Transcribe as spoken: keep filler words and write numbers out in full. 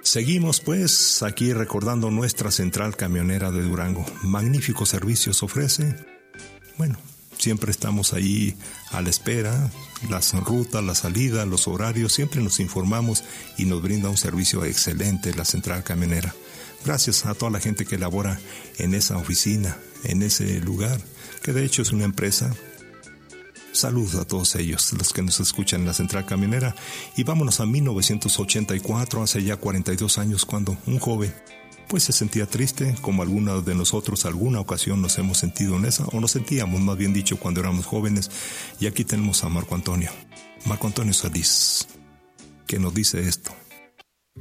Seguimos pues aquí recordando nuestra central camionera de Durango. Magníficos servicios ofrece. Bueno, siempre estamos ahí a la espera, las rutas, la salida, los horarios, siempre nos informamos y nos brinda un servicio excelente la central camionera. Gracias a toda la gente que labora en esa oficina, en ese lugar, que de hecho es una empresa. Saludos a todos ellos, los que nos escuchan en la central camionera. Y vámonos a mil novecientos ochenta y cuatro, hace ya cuarenta y dos años, cuando un joven pues se sentía triste, como algunos de nosotros alguna ocasión nos hemos sentido en esa, o nos sentíamos más bien dicho cuando éramos jóvenes. Y aquí tenemos a Marco Antonio, Marco Antonio Solís, que nos dice esto.